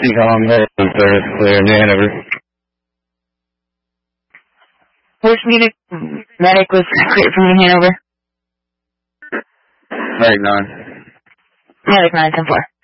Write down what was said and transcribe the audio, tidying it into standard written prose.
Seacom, hey, service clear, New Hanover. First Munich medic was cleared from New Hanover. Medic 9. Medic 9, 10-4.